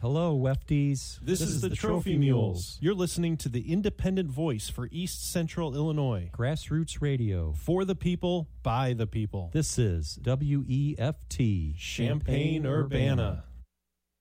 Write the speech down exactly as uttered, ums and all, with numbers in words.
Hello, Wefties. This, this is, is the, the Trophy, Trophy Mules. You're listening to the independent voice for East Central Illinois. Grassroots Radio. For the people, by the people. This is W E F T. Champaign-Urbana.